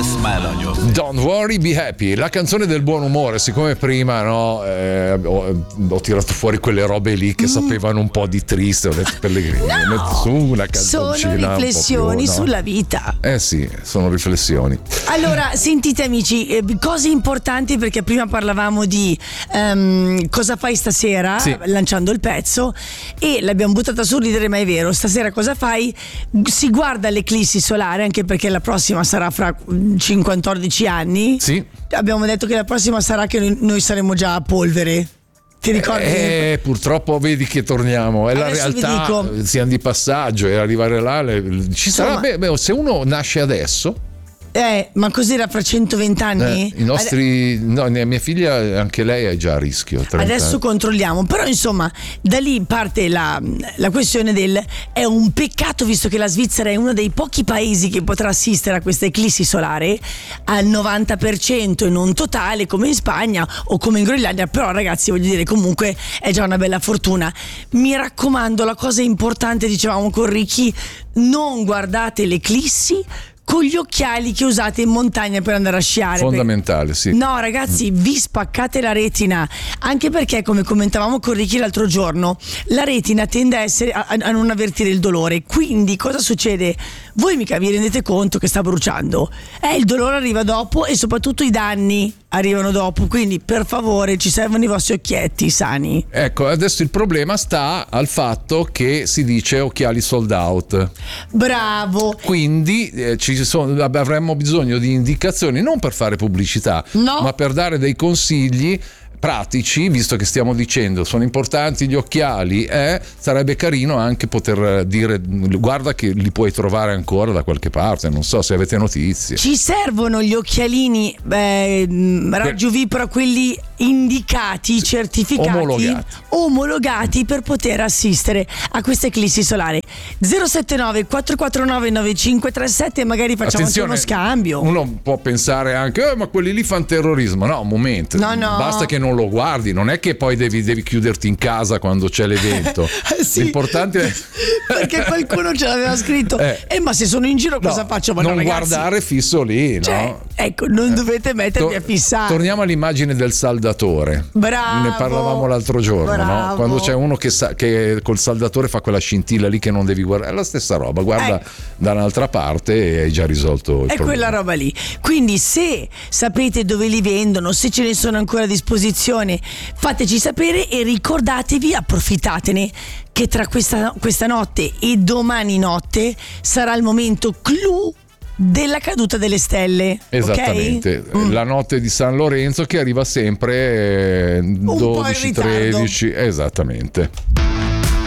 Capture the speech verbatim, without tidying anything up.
Smile on your face. Don't worry, be happy. La canzone del buon umore, siccome prima no, eh, ho, ho tirato fuori quelle robe lì che mm. sapevano un po' di triste, ho detto Pellegrini, no, metto su una canzoncina. Sono riflessioni più, no? sulla vita. Eh sì, sono riflessioni. Allora, sentite amici, eh, cose importanti, perché prima parlavamo di um, cosa fai stasera, sì, lanciando il pezzo, e l'abbiamo buttata su ridere, ma è vero. Stasera cosa fai? Si guarda l'eclissi solare, anche perché la prossima sarà fra cinquantordici anni. Sì. Abbiamo detto che la prossima sarà che noi, noi saremo già a polvere. Ti ricordi? Eh, purtroppo vedi che torniamo, è Adesso la realtà, siamo di passaggio e arrivare là le, ci sarà, beh, beh, se uno nasce adesso. Eh, ma cos'era fra centoventi anni? Eh, I nostri, no, mia figlia, anche lei è già a rischio. Adesso anni. Controlliamo, però insomma, da lì parte la, la questione del è un peccato, visto che la Svizzera è uno dei pochi paesi che potrà assistere a questa eclissi solare al novanta per cento e non totale come in Spagna o come in Groenlandia, però ragazzi, voglio dire, comunque è già una bella fortuna. Mi raccomando, la cosa importante, dicevamo con Ricky, non guardate l'eclissi con gli occhiali che usate in montagna per andare a sciare. Fondamentale, sì. No ragazzi, vi spaccate la retina, anche perché, come commentavamo con Ricky l'altro giorno, la retina tende a, essere, a, a non avvertire il dolore. Quindi cosa succede? Voi mica vi rendete conto che sta bruciando, eh, il dolore arriva dopo e soprattutto i danni arrivano dopo, quindi per favore ci servono i vostri occhietti sani. Ecco, adesso il problema sta al fatto che si dice occhiali sold out. Bravo. Quindi eh, ci sono, avremmo bisogno di indicazioni, non per fare pubblicità, no, ma per dare dei consigli pratici, visto che stiamo dicendo sono importanti gli occhiali, eh, sarebbe carino anche poter dire guarda che li puoi trovare ancora da qualche parte, non so se avete notizie. Ci servono gli occhialini eh, raggio V, però quelli indicati, certificati, omologati. omologati per poter assistere a questa eclissi solare. Zero sette nove quattro quattro nove nove cinque tre sette e magari facciamo anche uno scambio. Uno può pensare anche eh, ma quelli lì fanno terrorismo. No, un momento, no, no. Basta che non lo guardi, non è che poi devi, devi chiuderti in casa quando c'è l'evento. Sì, l'importante è perché qualcuno ce l'aveva scritto eh, eh ma se sono in giro cosa no, faccio? Ma non no, guardare fisso lì, cioè, no? Ecco, non dovete mettervi to- a fissare. Torniamo all'immagine del saldatore. Bravo, ne parlavamo l'altro giorno, no? Quando c'è uno che, sa, che col saldatore fa quella scintilla lì che non devi guardare, è la stessa roba, guarda ecco, da un'altra parte e hai già risolto il è problema. Quella roba lì. Quindi se sapete dove li vendono, se ce ne sono ancora a disposizione, fateci sapere e ricordatevi, approfittatene, che tra questa, questa notte e domani notte sarà il momento clou della caduta delle stelle. Esattamente, okay? La notte di San Lorenzo che arriva sempre dodici tredici, esattamente.